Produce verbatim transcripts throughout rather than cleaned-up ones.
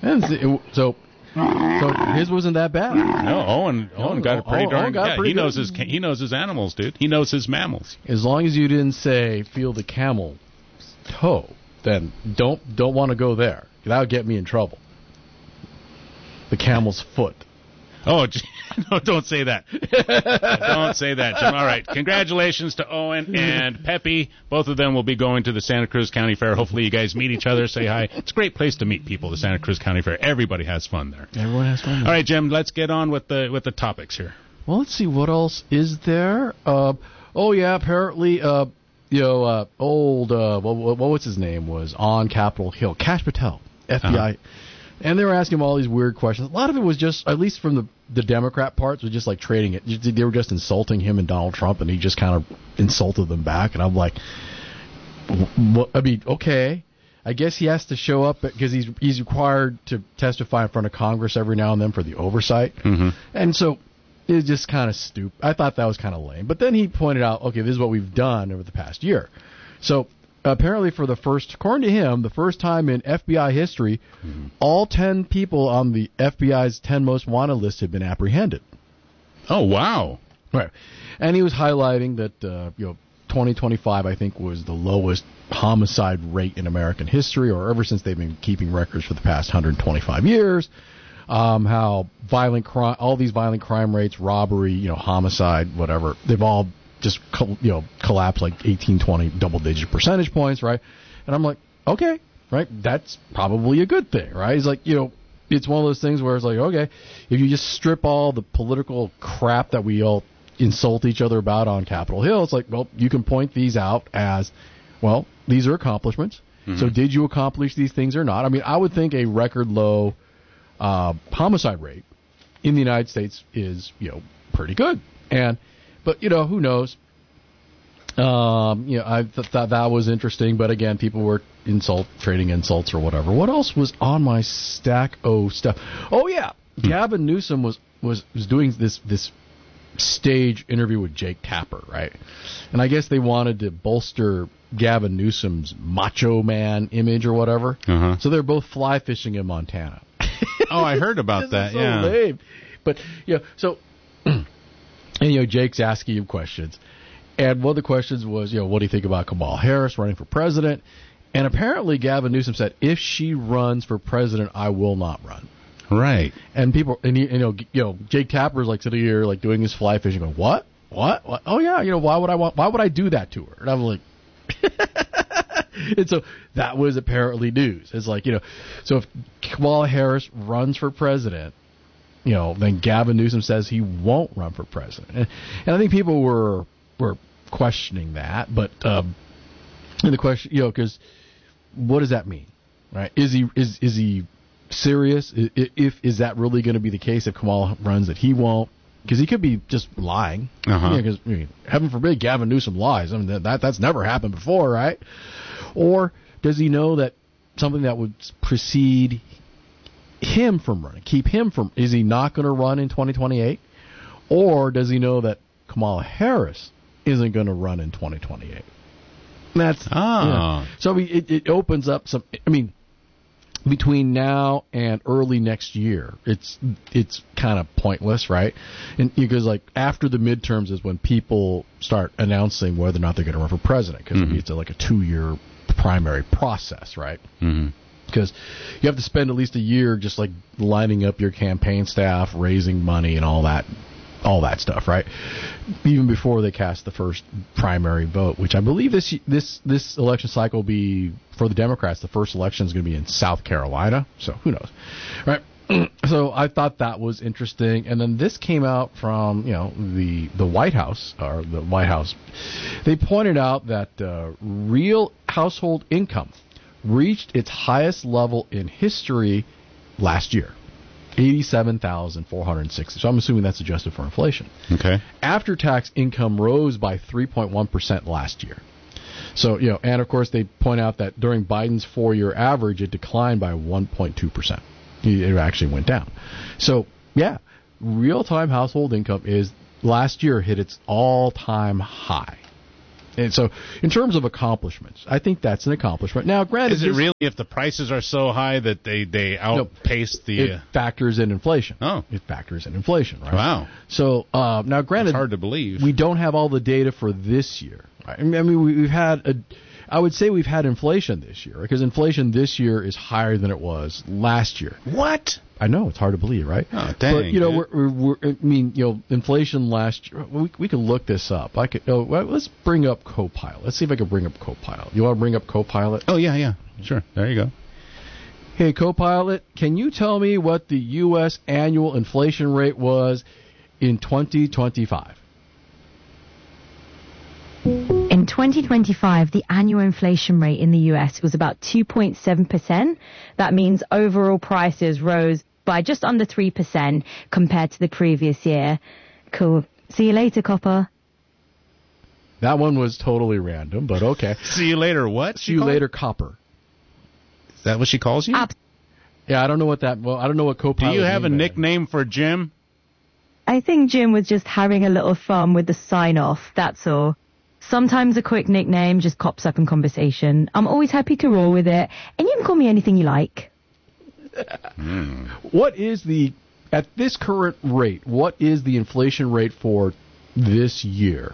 And so, so his wasn't that bad. No, Owen, Owen got it pretty Owen, darn. Owen got yeah, pretty he knows good. his he knows his animals, dude. He knows his mammals. As long as you didn't say feel the camel toe, then don't don't want to go there. That would get me in trouble. The camel's foot. Oh, gee, no, don't say that. Don't say that, Jim. All right. Congratulations to Owen and Pepe. Both of them will be going to the Santa Cruz County Fair. Hopefully you guys meet each other, say hi. It's a great place to meet people, the Santa Cruz County Fair. Everybody has fun there. Everyone has fun there. All right, Jim, let's get on with the with the topics here. Well, let's see. What else is there? Uh, oh, yeah, apparently, uh, you know, uh, old, uh, what, what, what was his name, was on Capitol Hill. Kash Patel, F B I. Uh-huh. And they were asking him all these weird questions. A lot of it was just, at least from the, the Democrat parts, was just like trading it. They were just insulting him and Donald Trump, and he just kind of insulted them back. And I'm like, what? I mean, okay. I guess he has to show up because he's he's required to testify in front of Congress every now and then for the oversight. Mm-hmm. And so it's just kind of stupid. I thought that was kind of lame. But then he pointed out, okay, this is what we've done over the past year. So apparently for the first, according to him, the first time in F B I history, mm-hmm. all ten people on the F B I's ten most wanted list have been apprehended. Oh, wow. Right. And he was highlighting that, uh, you know, twenty twenty-five, I think, was the lowest homicide rate in American history, or ever since they've been keeping records for the past one hundred twenty-five years. Um, how violent crime, all these violent crime rates, robbery, you know, homicide, whatever, they've all just, you know, collapsed like eighteen, twenty double-digit percentage points, right? And I'm like, okay, right, that's probably a good thing, right? He's like, you know, it's one of those things where it's like, okay, if you just strip all the political crap that we all insult each other about on Capitol Hill, it's like, well, you can point these out as, well, these are accomplishments. Mm-hmm. So did you accomplish these things or not? I mean, I would think a record low uh, homicide rate in the United States is, you know, pretty good. And, but, you know, who knows? Um, you know, I th- thought that was interesting, but again, people were insult trading insults or whatever. What else was on my stack? Oh, stuff. Oh yeah, hmm. Gavin Newsom was, was, was doing this this stage interview with Jake Tapper, right? And I guess they wanted to bolster Gavin Newsom's macho man image or whatever. Uh-huh. So they're both fly fishing in Montana. Oh, I heard about that. So yeah, lame. But you know, so and you know, Jake's asking him questions. And one of the questions was, you know, what do you think about Kamala Harris running for president? And apparently Gavin Newsom said, if she runs for president, I will not run. Right. And people, and you know, you know, Jake Tapper's like sitting here, like doing his fly fishing, going, what? What? What? Oh yeah, you know, why would I want? Why would I do that to her? And I'm like, and so that was apparently news. It's like, you know, so if Kamala Harris runs for president, you know, then Gavin Newsom says he won't run for president, and, and I think people were were questioning that, but um, and the question, you know, because what does that mean, right? Is he is is he serious? If, if is that really going to be the case if Kamala runs, that he won't? Because he could be just lying. Uh-huh. Because I mean, heaven forbid Gavin Newsom lies. I mean that, that that's never happened before, right? Or does he know that something that would precede him from running, keep him from? Is he not going to run in twenty twenty-eight? Or does he know that Kamala Harris isn't going to run in twenty twenty-eight? That's ah. You know, so it, it opens up some. I mean, between now and early next year, it's it's kind of pointless, right? And because like after the midterms is when people start announcing whether or not they're going to run for president, because mm-hmm. it's like a two-year primary process, right? Mm-hmm. Because you have to spend at least a year just like lining up your campaign staff, raising money, and all that. All that stuff, right? Even before they cast the first primary vote, which I believe this this this election cycle will be for the Democrats. The first election is going to be in South Carolina, so who knows, right? So I thought that was interesting, and then this came out from you know the the White House or the White House. They pointed out that uh, real household income reached its highest level in history last year. eighty-seven thousand four hundred sixty. So I'm assuming that's adjusted for inflation. Okay. After-tax income rose by three point one percent last year. So, you know, and of course they point out that during Biden's four-year average, it declined by one point two percent. It actually went down. So, yeah, real-time household income is last year hit its all-time high. And so, in terms of accomplishments, I think that's an accomplishment. Now, granted, is it really if the prices are so high that they they outpace no, the? It uh, factors in inflation. Oh, it factors in inflation, right? Wow. So uh, now, granted, it's hard to believe we don't have all the data for this year. Right? I mean, we've had a. I would say we've had inflation this year because inflation this year is higher than it was last year. What? I know, it's hard to believe, right? Oh, dang. But, you know, dude. we're, we're, we're, I mean, you know, inflation last year, we, we can look this up. I could, oh, well, let's bring up Copilot. Let's see if I can bring up Copilot. You want to bring up Copilot? Oh, yeah, yeah. Sure. There you go. Hey, Copilot, can you tell me what the U S annual inflation rate was in twenty twenty-five? In twenty twenty-five, the annual inflation rate in the U S was about two point seven percent. That means overall prices rose by just under three percent compared to the previous year. Cool. See you later, Copper. That one was totally random, but okay. See you later, what? See you later, Copper. Is that what she calls you? Ab- yeah, I don't know what that, well, I don't know what Copilot Do you have a means. nickname for Jim? I think Jim was just having a little fun with the sign-off, that's all. Sometimes a quick nickname just pops up in conversation. I'm always happy to roll with it, and you can call me anything you like. mm. What is the, at this current rate, what is the inflation rate for this year?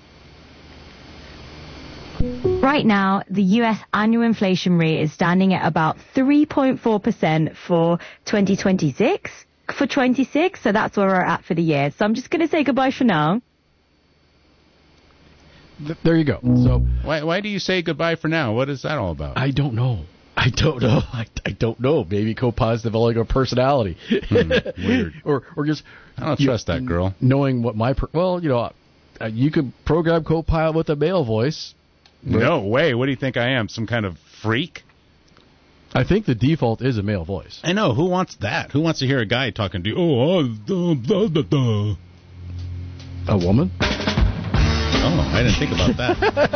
Right now, the U S annual inflation rate is standing at about three point four percent for twenty twenty-six. For twenty-six, so that's where we're at for the year. So I'm just going to say goodbye for now. Th- there you go. So Why why do you say goodbye for now? What is that all about? I don't know. I don't know. I, I don't know. Maybe Copilot's developing a personality. Hmm, weird. or or just I don't you- trust that girl. Knowing what my per- well, you know, uh, you could program Copilot with a male voice. No way. What do you think I am? Some kind of freak? I think the default is a male voice. I know. Who wants that? Who wants to hear a guy talking to you? Oh, uh, blah, blah, blah. A woman? Oh, I didn't think about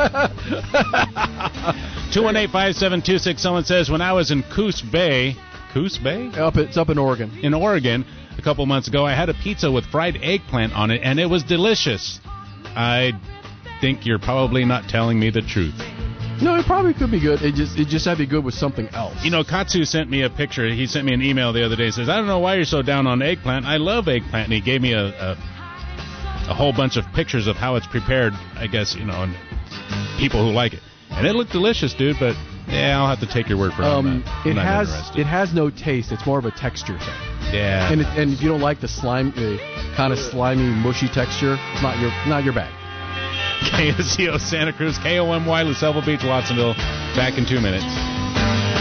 that. two one eight, five seven two six. Someone says, when I was in Coos Bay, Coos Bay? Up, it's up in Oregon. In Oregon, a couple months ago, I had a pizza with fried eggplant on it, and it was delicious. I think you're probably not telling me the truth. No, it probably could be good. It just it just had to be good with something else. You know, Katsu sent me a picture. He sent me an email the other day. He says, I don't know why you're so down on eggplant. I love eggplant. And he gave me a, a, a whole bunch of pictures of how it's prepared, I guess, you know, and people who like it. And it looked delicious, dude, but yeah, I'll have to take your word for it. Um, I'm not, I'm it not has interested. it has no taste. It's more of a texture thing. Yeah. And it, and if you don't like the slime, the kind of slimy, mushy texture, it's not your not your bag. K S C O Santa Cruz, K O M Y, LaSelva Beach, Watsonville. Back in two minutes.